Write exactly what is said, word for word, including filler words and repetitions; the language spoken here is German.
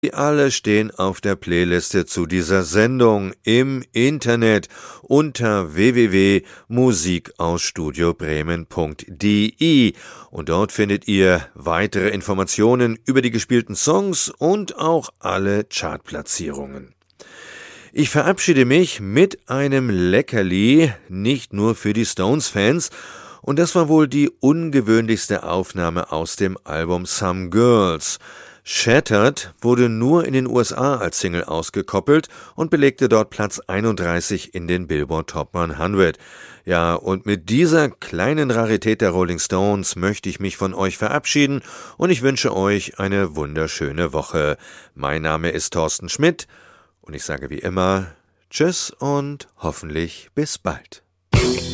Die alle stehen auf der Playliste zu dieser Sendung im Internet unter w w w punkt musik aus studio bremen punkt d e und dort findet ihr weitere Informationen über die gespielten Songs und auch alle Chartplatzierungen. Ich verabschiede mich mit einem Leckerli, nicht nur für die Stones-Fans, und das war wohl die ungewöhnlichste Aufnahme aus dem Album Some Girls. Shattered wurde nur in den U S A als Single ausgekoppelt und belegte dort Platz einunddreißig in den Billboard Top hundert. Ja, und mit dieser kleinen Rarität der Rolling Stones möchte ich mich von euch verabschieden und ich wünsche euch eine wunderschöne Woche. Mein Name ist Thorsten Schmidt und ich sage wie immer Tschüss und hoffentlich bis bald.